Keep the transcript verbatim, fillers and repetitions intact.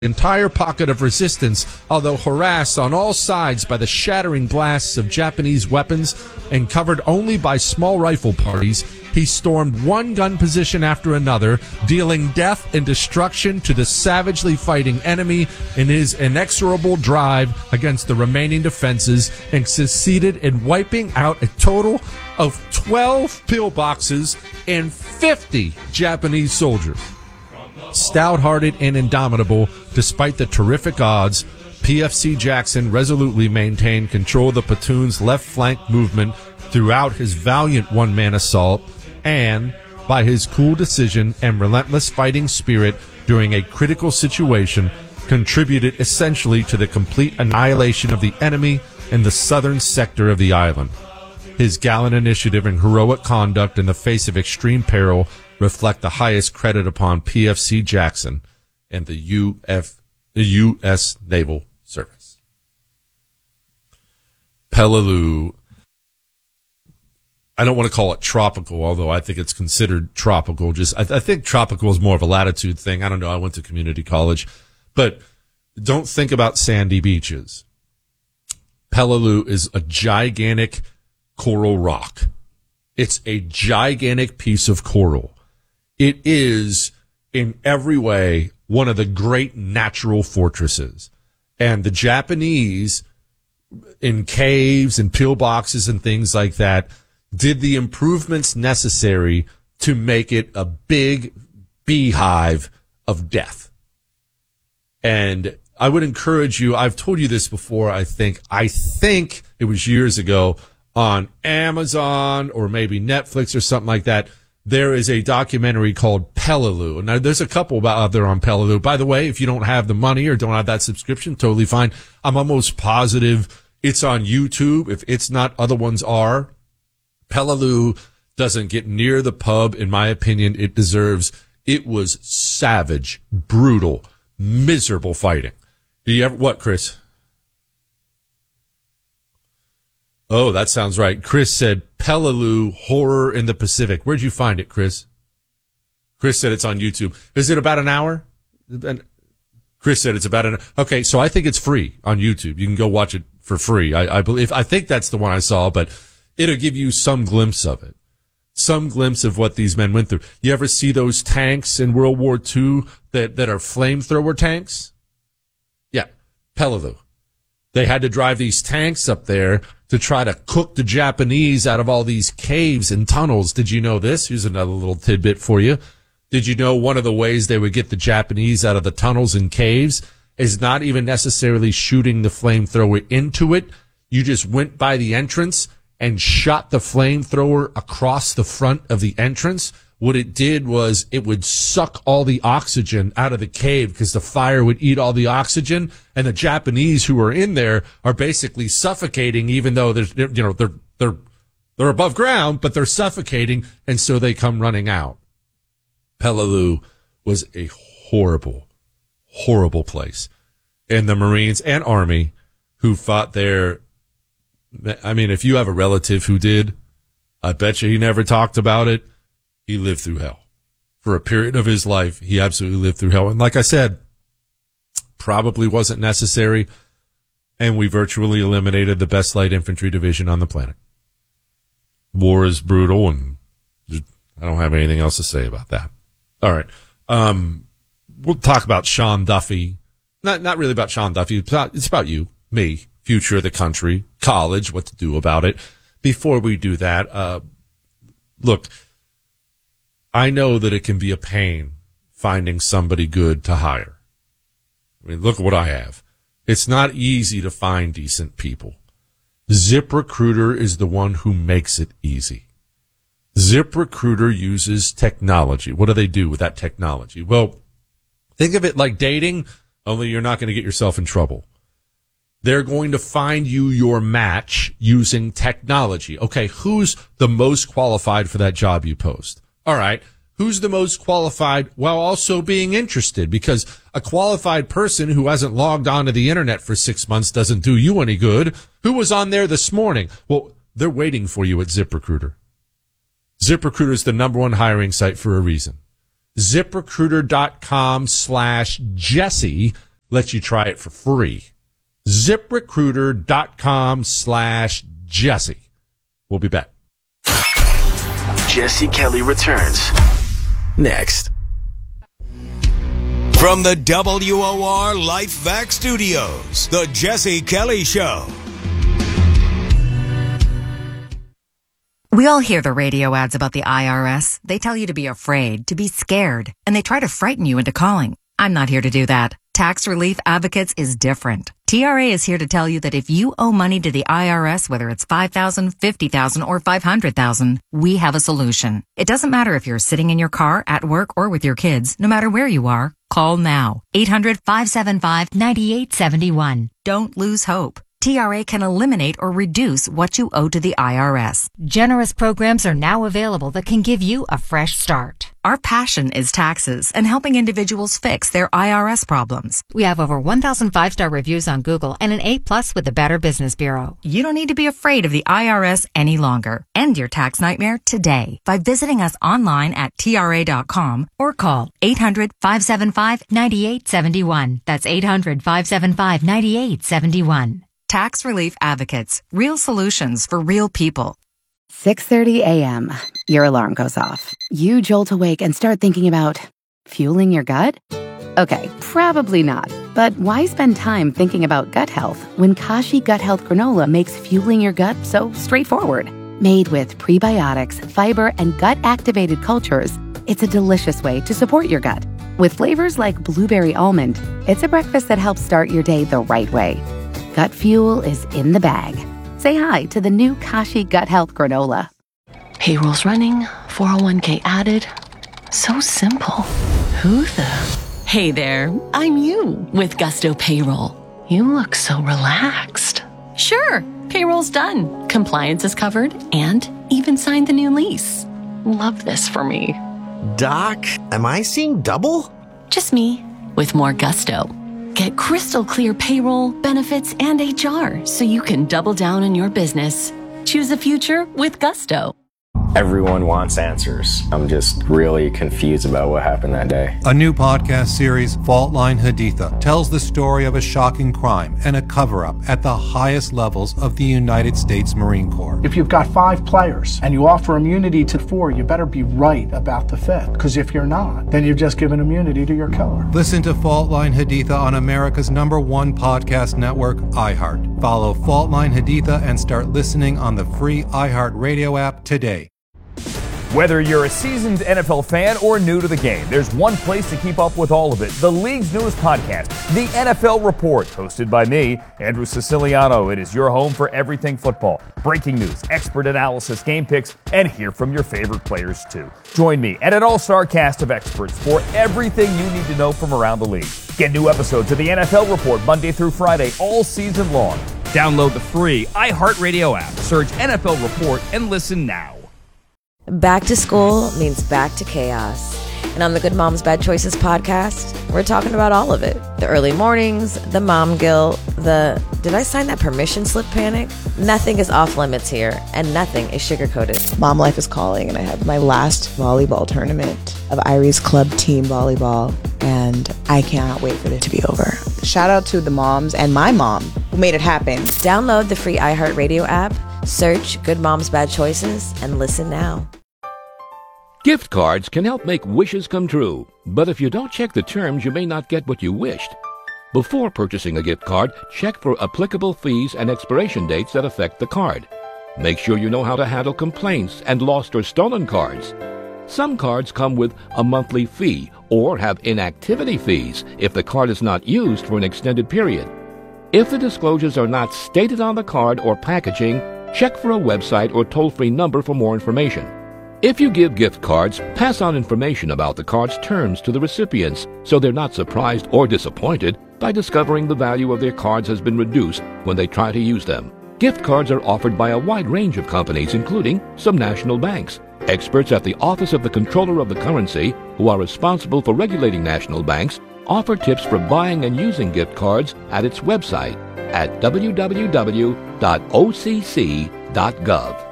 entire pocket of resistance, although harassed on all sides by the shattering blasts of Japanese weapons and covered only by small rifle parties, he stormed one gun position after another, dealing death and destruction to the savagely fighting enemy in his inexorable drive against the remaining defenses, and succeeded in wiping out a total of twelve pillboxes and fifty Japanese soldiers. Stout-hearted and indomitable, despite the terrific odds, P F C Jackson resolutely maintained control of the platoon's left flank movement throughout his valiant one-man assault, and, by his cool decision and relentless fighting spirit during a critical situation, contributed essentially to the complete annihilation of the enemy in the southern sector of the island. His gallant initiative and heroic conduct in the face of extreme peril reflect the highest credit upon P F C Jackson and the U F, the U S Naval Service. Peleliu, I don't want to call it tropical, although I think it's considered tropical. Just I, I think tropical is more of a latitude thing. I don't know. I went to community college, but don't think about sandy beaches. Peleliu is a gigantic coral rock. It's a gigantic piece of coral. It is, in every way, one of the great natural fortresses. And the Japanese, in caves and pillboxes and things like that, did the improvements necessary to make it a big beehive of death. And I would encourage you, I've told you this before, I think, I think it was years ago, on Amazon or maybe Netflix or something like that, there is a documentary called Peleliu. Now, there's a couple out there on Peleliu. By the way, if you don't have the money or don't have that subscription, totally fine. I'm almost positive it's on YouTube. If it's not, other ones are. Peleliu doesn't get near the pub, in my opinion, it deserves. It was savage, brutal, miserable fighting. Do you ever, what, Chris? Oh, that sounds right. Chris said Peleliu, Horror in the Pacific. Where'd you find it, Chris? Chris said it's on YouTube. Is it about an hour? Chris said it's about an hour. Okay, so I think it's free on YouTube. You can go watch it for free. I, I believe, I think that's the one I saw, but it'll give you some glimpse of it. Some glimpse of what these men went through. You ever see those tanks in World War Two that, that are flamethrower tanks? Yeah, Peleliu. They had to drive these tanks up there to try to cook the Japanese out of all these caves and tunnels. Did you know this? Here's another little tidbit for you. Did you know one of the ways they would get the Japanese out of the tunnels and caves is not even necessarily shooting the flamethrower into it? You just went by the entrance and shot the flamethrower across the front of the entrance. What it did was it would suck all the oxygen out of the cave because the fire would eat all the oxygen, and the Japanese who are in there are basically suffocating, even though there's, you know, they're, they're, they're above ground, but they're suffocating, and so they come running out. Peleliu was a horrible, horrible place. And the Marines and Army who fought there, I mean, if you have a relative who did, I bet you he never talked about it. He lived through hell. For a period of his life, he absolutely lived through hell. And like I said, probably wasn't necessary, and we virtually eliminated the best light infantry division on the planet. War is brutal, and I don't have anything else to say about that. All right. Um, we'll talk about Sean Duffy. Not, not really about Sean Duffy. It's about, it's about you, me, future of the country, college, what to do about it. Before we do that, uh, look, I know that it can be a pain finding somebody good to hire. I mean, look at what I have. It's not easy to find decent people. ZipRecruiter is the one who makes it easy. ZipRecruiter uses technology. What do they do with that technology? Well, think of it like dating, only you're not going to get yourself in trouble. They're going to find you your match using technology. Okay, who's the most qualified for that job you post? All right, who's the most qualified while also being interested? Because a qualified person who hasn't logged onto the internet for six months doesn't do you any good. Who was on there this morning? Well, they're waiting for you at ZipRecruiter. ZipRecruiter is the number one hiring site for a reason. ZipRecruiter.com slash Jesse lets you try it for free. ZipRecruiter.com slash Jesse. We'll be back. Jesse Kelly returns next. From the W O R LifeVac Studios, the Jesse Kelly Show. We all hear the radio ads about the I R S. They tell you to be afraid, to be scared, and they try to frighten you into calling. I'm not here to do that. Tax Relief Advocates is different. T R A is here to tell you that if you owe money to the I R S, whether it's five thousand dollars, fifty thousand dollars, or five hundred thousand dollars, we have a solution. It doesn't matter if you're sitting in your car, at work, or with your kids. No matter where you are, call now. eight hundred, five seven five, nine eight seven one. Don't lose hope. T R A can eliminate or reduce what you owe to the I R S. Generous programs are now available that can give you a fresh start. Our passion is taxes and helping individuals fix their I R S problems. We have over one thousand five-star reviews on Google and an A plus with the Better Business Bureau. You don't need to be afraid of the I R S any longer. End your tax nightmare today by visiting us online at T R A dot com or call eight hundred, five seven five, nine eight seven one. That's eight hundred, five seven five, nine eight seven one. Tax Relief Advocates. Real solutions for real people. six thirty a.m. Your alarm goes off. You jolt awake and start thinking about fueling your gut? Okay, probably not. But why spend time thinking about gut health when Kashi Gut Health Granola makes fueling your gut so straightforward? Made with prebiotics, fiber, and gut-activated cultures, it's a delicious way to support your gut. With flavors like blueberry almond, it's a breakfast that helps start your day the right way. Gut fuel is in the bag. Say hi to the new Kashi Gut Health Granola. Payroll's running, four oh one k added. So simple. Who the? Hey there, I'm you with Gusto Payroll. You look so relaxed. Sure, payroll's done. Compliance is covered and even signed the new lease. Love this for me. Doc, am I seeing double? Just me with more gusto. Get crystal clear payroll, benefits, and H R so you can double down on your business. Choose a future with Gusto. Everyone wants answers. I'm just really confused about what happened that day. A new podcast series, Fault Line Haditha, tells the story of a shocking crime and a cover-up at the highest levels of the United States Marine Corps. If you've got five players and you offer immunity to four, you better be right about the fifth. Because if you're not, then you've just given immunity to your killer. Listen to Fault Line Haditha on America's number one podcast network, iHeart. Follow Fault Line Haditha and start listening on the free iHeart Radio app today. Whether you're a seasoned N F L fan or new to the game, there's one place to keep up with all of it. The league's newest podcast, The N F L Report, hosted by me, Andrew Siciliano. It is your home for everything football. Breaking news, expert analysis, game picks, and hear from your favorite players too. Join me and an all-star cast of experts for everything you need to know from around the league. Get new episodes of The N F L Report Monday through Friday all season long. Download the free iHeartRadio app, search N F L Report, and listen now. Back to school means back to chaos. And on the Good Moms Bad Choices podcast, we're talking about all of it. The early mornings, the mom guilt, the did I sign that permission slip panic? Nothing is off limits here, and nothing is sugar-coated. Mom life is calling, and I have my last volleyball tournament of Irie's club team volleyball, and I cannot wait for it to be over. Shout out to the moms and my mom who made it happen. Download the free iHeartRadio app, search Good Moms Bad Choices, and listen now. Gift cards can help make wishes come true, but if you don't check the terms, you may not get what you wished. Before purchasing a gift card, check for applicable fees and expiration dates that affect the card. Make sure you know how to handle complaints and lost or stolen cards. Some cards come with a monthly fee or have inactivity fees if the card is not used for an extended period. If the disclosures are not stated on the card or packaging, check for a website or toll-free number for more information. If you give gift cards, pass on information about the card's terms to the recipients so they're not surprised or disappointed by discovering the value of their cards has been reduced when they try to use them. Gift cards are offered by a wide range of companies, including some national banks. Experts at the Office of the Comptroller of the Currency, who are responsible for regulating national banks, offer tips for buying and using gift cards at its website at w w w dot o c c dot gov.